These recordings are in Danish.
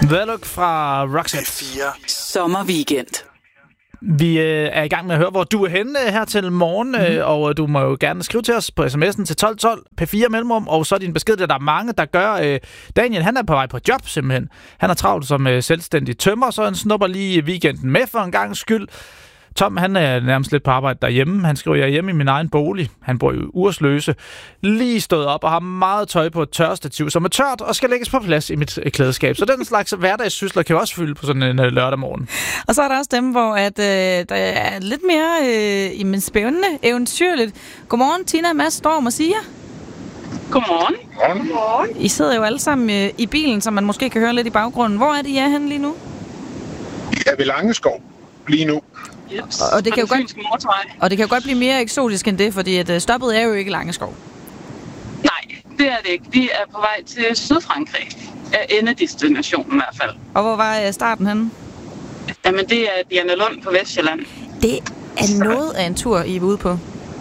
The Look fra Roxette. 4 Sommerweekend. Vi er i gang med at høre, hvor du er henne her til morgen, og du må jo gerne skrive til os på sms'en til 1212 P4 mellemrum, og så din besked, der er mange, der gør. Daniel, han er på vej på job simpelthen. Han er travlt som selvstændig tømrer, så han snupper lige weekenden med for en gangs skyld. Tom, han er nærmest lidt på arbejde derhjemme. Han skriver, jeg er hjemme i min egen bolig. Han bor i Ursløse. Lige stået op og har meget tøj på et tørrestativ, som er tørt og skal lægges på plads i mit klædeskab. Så den slags hverdagssysler kan jo også fylde på sådan en lørdag morgen. Og så er der også dem, hvor der er lidt mere spændende, eventyrligt. Godmorgen, Tina, Mads, Storm og Sia. Godmorgen. Godmorgen. I sidder jo alle sammen i bilen, som man måske kan høre lidt i baggrunden. Hvor er det, I er henne lige nu? Vi er ved Langeskov lige nu. Yes. Og det kan jo godt blive mere eksotisk end det, fordi at stoppet er jo ikke Langeskov. Nej, det er det ikke. Vi er på vej til Sydfrankrig. Endedestinationen i hvert fald. Og hvor var starten henne? Jamen, det er Dianalund på Vestjylland. Det er noget af en tur, I er ude på.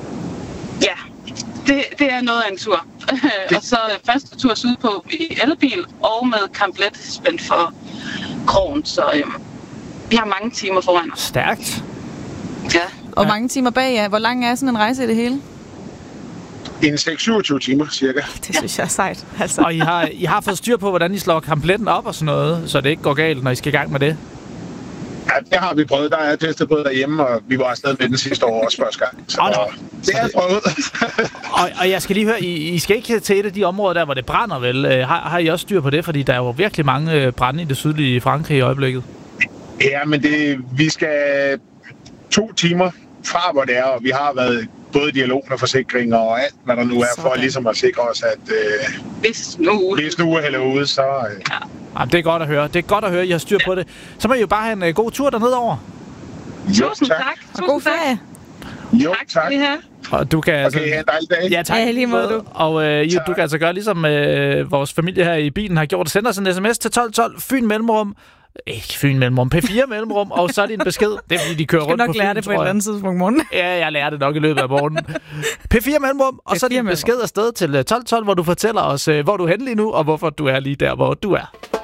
Ja, det er noget af en tur. Og så første tur sydpå i elbil og med kamplet spændt for krogen. Så vi har mange timer foran os. Stærkt. Ja. Og mange timer bag jer. Hvor lang er sådan en rejse i det hele? En 6-27 timer, cirka. Det synes jeg er sejt. Altså. Og I har fået styr på, hvordan I slår kampletten op og sådan noget, så det ikke går galt, når I skal i gang med det? Ja, det har vi prøvet. Der er testet på derhjemme, og vi var afsted med den sidste år også første gang. Så det er prøvet. og jeg skal lige høre, I skal ikke til et af de områder der, hvor det brænder vel? Har I også styr på det? Fordi der er jo virkelig mange brande i det sydlige Frankrig i øjeblikket. Ja, men vi skal 2 timer fra, hvor det er, og vi har været både dialog med forsikringer og alt, hvad der nu er, for ligesom at sikre os, at hvis nu er hælder ude, så... Jamen, det er godt at høre. Det er godt at høre, I har styr på det. Så må I jo bare have en god tur dernede over. Tusind tak. Og god ferie. Jo, tak. Og du kan okay, have en dejlig dag. Ja, tak. Ja, lige måde du. Og du kan altså gøre ligesom vores familie her i bilen har gjort. Send os en sms til 1212 Fyn Mellemrum. Ikke Fyn Mellemrum, P4 Mellemrum, og så er din besked. Det er fordi, de kører rundt på Fyn, lære det på et eller andet tidspunkt morgen. Ja, jeg lærer det nok i løbet af morgenen. P4 Mellemrum, og så er din besked afsted til 1212, hvor du fortæller os, hvor du er henne lige nu, og hvorfor du er lige der, hvor du er.